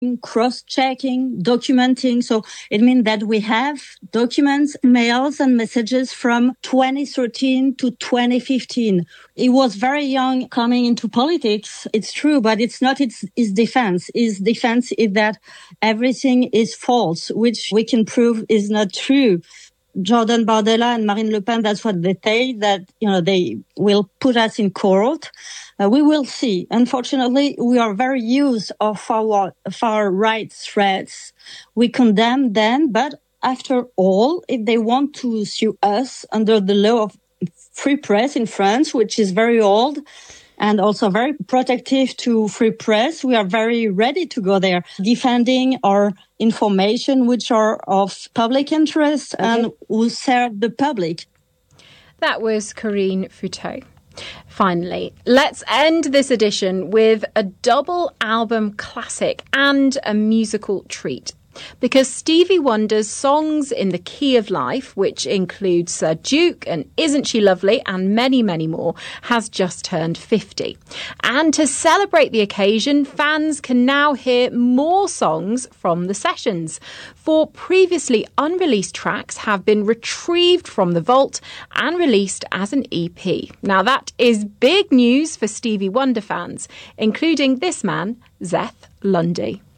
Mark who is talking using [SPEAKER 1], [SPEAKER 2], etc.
[SPEAKER 1] cross-checking, documenting. So it means that we have documents, mails and messages from 2013 to 2015. He was very young coming into politics. It's true, but it's not his defense. His defense is that everything is false, which we can prove is not true. Jordan Bardella and Marine Le Pen, that's what they say, that, they will put us in court. We will see. Unfortunately, we are very used of our far-right threats. We condemn them, but after all, if they want to sue us under the law of free press in France, which is very old, and also very protective to free press, we are very ready to go there, defending our information which are of public interest and who serve the public.
[SPEAKER 2] That was Corinne Fouteau. Finally, let's end this edition with a double album classic and a musical treat. Because Stevie Wonder's Songs in the Key of Life, which includes Sir Duke and Isn't She Lovely and many, many more, has just turned 50. And to celebrate the occasion, fans can now hear more songs from the sessions. For previously unreleased tracks have been retrieved from the vault and released as an EP. Now that is big news for Stevie Wonder fans, including this man, Zeth Lundy.